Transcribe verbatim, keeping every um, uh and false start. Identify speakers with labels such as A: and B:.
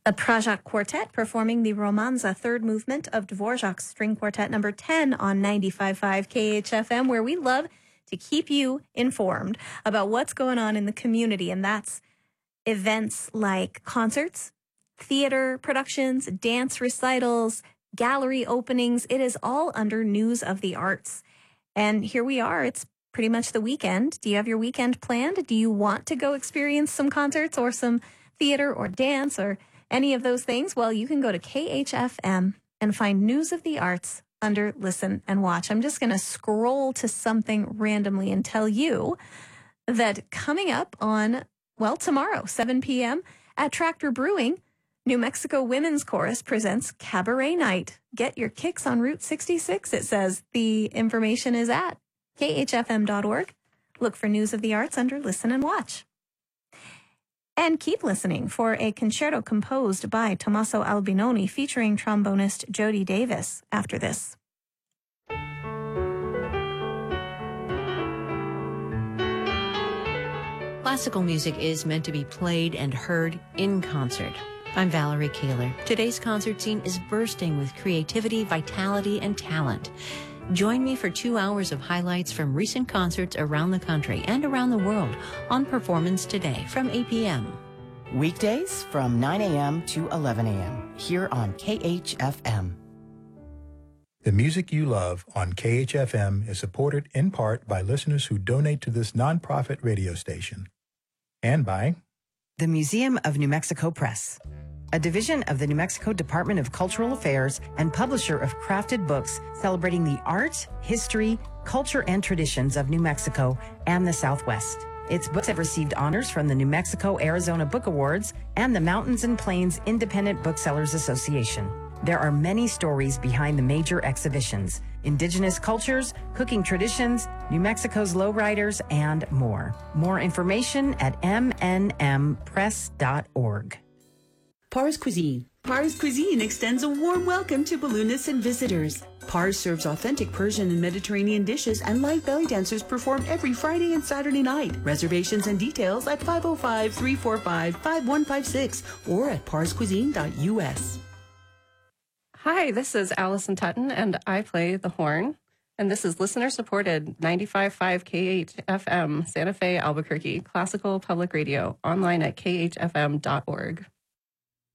A: The Prajak Quartet performing the Romanza third movement of Dvorak's String Quartet number ten on ninety-five point five K H F M, where we love to keep you informed about what's going on in the community. And that's events like concerts, theater productions, dance recitals, gallery openings. It is all under News of the Arts. And here we are. It's pretty much the weekend. Do you have your weekend planned? Do you want to go experience some concerts or some theater or dance or any of those things? Well, you can go to K H F M and find News of the Arts under Listen and Watch. I'm just going to scroll to something randomly and tell you that coming up on, well, tomorrow, seven p.m. at Tractor Brewing, New Mexico Women's Chorus presents Cabaret Night. Get your kicks on Route sixty-six, it says. The information is at K H F M dot org. Look for News of the Arts under Listen and Watch. And keep listening for a concerto composed by Tommaso Albinoni featuring trombonist Jody Davis after this.
B: Classical music is meant to be played and heard in concert. I'm Valerie Kaler. Today's concert scene is bursting with creativity, vitality, and talent. Join me for two hours of highlights from recent concerts around the country and around the world on Performance Today from eight p.m.
C: Weekdays from nine a.m. to eleven a.m. here on K H F M.
D: The music you love on K H F M is supported in part by listeners who donate to this nonprofit radio station. And by
E: the Museum of New Mexico Press, a division of the New Mexico Department of Cultural Affairs and publisher of crafted books celebrating the art, history, culture, and traditions of New Mexico and the Southwest. Its books have received honors from the New Mexico-Arizona Book Awards and the Mountains and Plains Independent Booksellers Association. There are many stories behind the major exhibitions: indigenous cultures, cooking traditions, New Mexico's lowriders, and more. More information at m n m press dot org.
F: Pars Cuisine. Pars Cuisine extends a warm welcome to balloonists and visitors. Pars serves authentic Persian and Mediterranean dishes, and live belly dancers perform every Friday and Saturday night. Reservations and details at five oh five, three four five, five one five six or at pars cuisine dot u s.
G: Hi, this is Allison Tutton, and I play the horn. And this is listener-supported ninety-five point five K H F M, Santa Fe, Albuquerque, classical public radio, online at k h f m dot org.